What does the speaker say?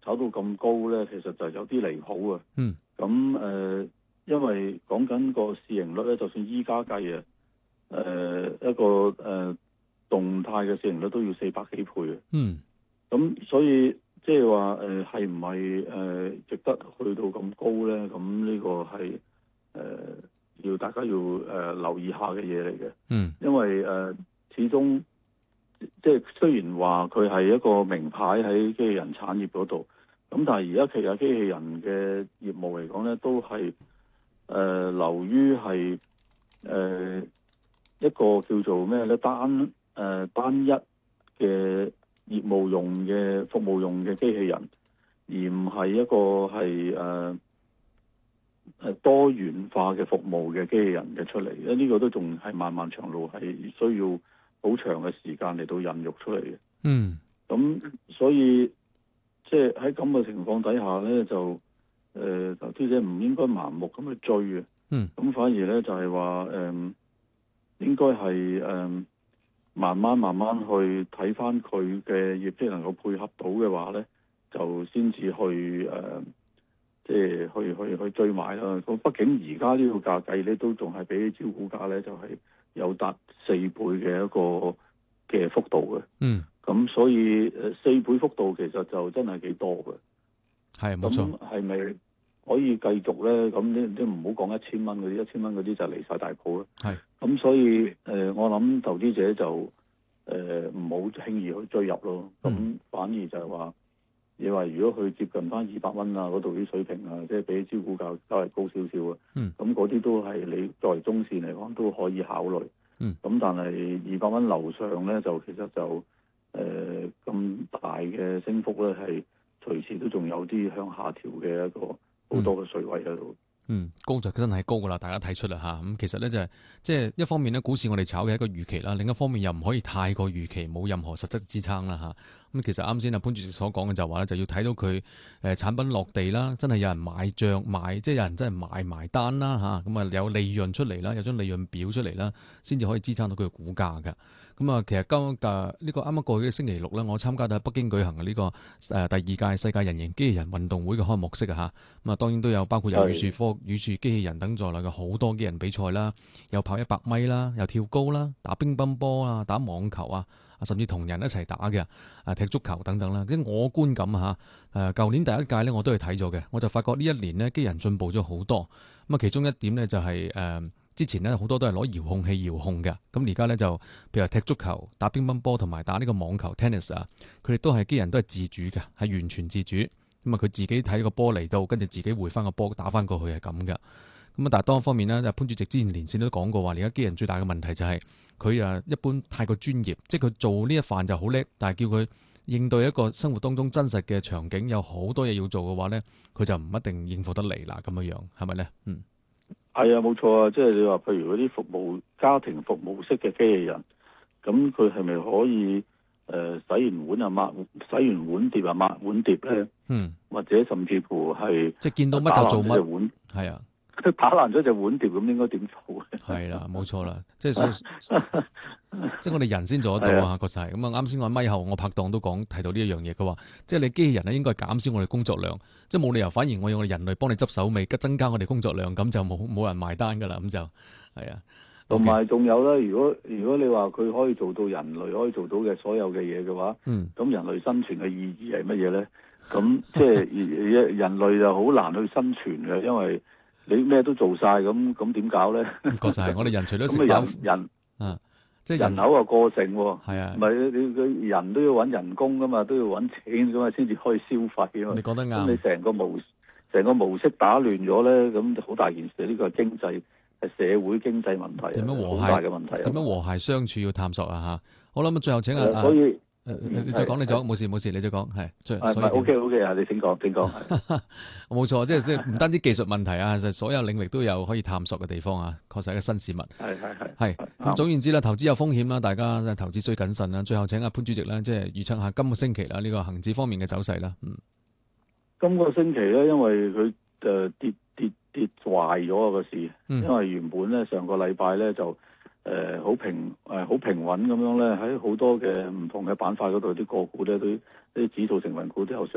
炒到咁高咧，其實就有啲離譜啊。咁因為講緊個市盈率咧，就算依家計啊，一個動態嘅市盈率都要400幾倍啊。咁所以即係話係唔係值得去到咁高咧？咁呢個係要大家要留意下嘅嘢嚟嘅。因為始終即係雖然話佢係一個名牌喺機器人產業嗰度，咁但係而家其實機器人嘅業務嚟講咧，都係流於係一個叫做咩咧單一嘅業務用嘅服務用嘅機器人，而唔係一個係多元化嘅服務嘅機器人嘅出嚟。因為呢個都仲係漫漫長路，係需要好長嘅時間嚟到孕育出嚟嘅。咁所以即係喺咁嘅情況底下咧，就投資者唔應該盲目咁去追嘅。咁反而咧就係話應該係慢慢去睇翻佢嘅業績能夠配合到嘅話咧，就先至去即係去追買啦。咁畢竟而家呢個價計咧，都仲係比起招股價咧，就係有達4倍嘅一個嘅幅度嘅。咁所以4倍幅度其實就真係幾多嘅。 係冇錯。 咁係咪可以繼續咧？咁你唔好講1000蚊嗰啲，1000蚊嗰啲就離晒大譜啦。咁所以我諗投資者就唔好輕易去追入咯。咁反而就係話，你話如果佢接近翻200蚊啊嗰度啲水平啊，即係比招股價稍微高少少啊。咁嗰啲都係你作為中線嚟講都可以考慮。咁但係200蚊樓上咧，就其實就咁大嘅升幅咧，係隨時都仲有啲向下調嘅一個好多嘅水位喺度。 高就真係高噶啦，大家睇出啦嚇。咁其實咧就係即係一方面咧，股市我哋炒嘅係一個預期啦，另一方面又唔可以太過預期，冇任何實質支撐啦嚇。咁其實啱先潘主席所講嘅就話咧，就要睇到佢產品落地啦，真係有人買即係有人真係埋單啦嚇。咁啊有利潤出嚟啦，有張利潤表出嚟啦，先至可以支撐到佢嘅股價㗎。咁啊，其實呢個啱啱過去嘅星期六咧，我參加到喺北京舉行嘅呢個第2屆世界人形機器人運動會嘅開幕式啊嚇。咁啊，當然都有包括有宇宙機器人等在內嘅好多機器人比賽啦，有跑100米啦，有跳高啦，打乒乓波啊，打網球啊，甚至同人一齊打嘅踢足球等等啦。即係我觀感舊年第1屆咧我都係睇咗嘅，我就發覺呢一年呢機器人進步咗好多。咁啊，其中一點呢就係之前呢好多都係攞遙控器遙控嘅，咁而家呢就譬如踢足球、打乒乓波同埋打呢個網球 tennis 啊，佢哋都係機器人都係自主嘅，係完全自主。咁啊，佢自己睇個波嚟到，跟住自己回翻個波打翻過去係咁嘅。咁啊，但係當方面呢，潘主席之前連線都講過話，而家機器人最大嘅問題就係佢一般太過專業，即係佢做呢一範就好叻，但係叫佢應對一個生活當中真實嘅場景，有好多嘢要做嘅話呢，佢就唔一定應付得嚟啦。咁樣係咪呢？ 係啊，冇錯啊，即係你話譬如嗰啲家庭服務式嘅機器人，咁佢係咪可以洗完碗碟啊抹碗碟咧？或者甚至乎係即係見到乜就做乜，係啊， 打爛咗隻碗碟咁應該點做咧？ 係啦，冇錯啦，即係我哋人先做得到啊，確實係。咁啊，啱先我喺咪後我拍檔都提到呢一樣嘢，佢話即係你機器人咧應該係減少我哋工作量，即係冇理由反而我用我哋人類幫你執手尾，增加我哋工作量，咁就冇人埋單噶啦，咁就係啊。 同埋仲有咧，如果你話佢可以做到人類可以做到嘅所有嘅嘢嘅話，咁人類生存嘅意義係乜嘢咧？咁即係人類就好難去生存嘅，因為你咩都做晒，咁點搞咧？ 確實係，我哋人除咗食人即係人口又過剩喎， 係啊， 唔係你人都要揾人工噶嘛，都要揾錢噶嘛，先至可以消費啊嘛。 你講得啱。 咁你成個模式打亂咗咧，咁就好大件事。呢個係經濟係社會經濟問題，好大嘅問題。 點樣和諧相處要探索啊嚇！好啦，咁最後請所以你再講，冇事，你再講係。 所以 OK 啊，你請講。 冇錯，即係唔單止技術問題啊，所有領域都有可以探索嘅地方啊，確實係一個新事物。係。咁總言之啦，投資有風險啦，大家投資需謹慎啦。最後請潘主席咧，即係預測下今個星期啦，呢個恆指方面嘅走勢啦。 今個星期咧，因為佢跌壞咗個市，因為原本咧上個禮拜咧就好平穩咁樣咧，喺好多嘅唔同嘅板塊嗰度啲個股咧，啲指數成分股都有上